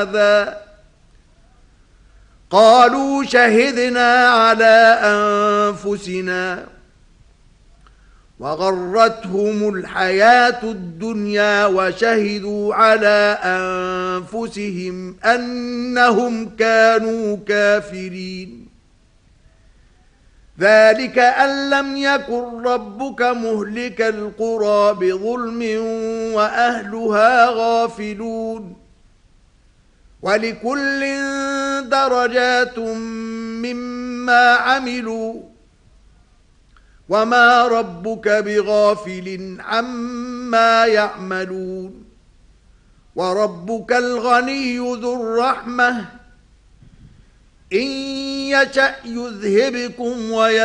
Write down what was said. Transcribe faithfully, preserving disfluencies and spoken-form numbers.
هذا قالوا شهدنا على أنفسنا وغرتهم الحياة الدنيا وشهدوا على أنفسهم أنهم كانوا كافرين ذلك أن لم يكن ربك مهلك القرى بظلم وأهلها غافلون ولكل درجات مما عملوا وما ربك بغافل عما يعملون وربك الغني ذو الرحمة إن يشأ يذهبكم ويأتي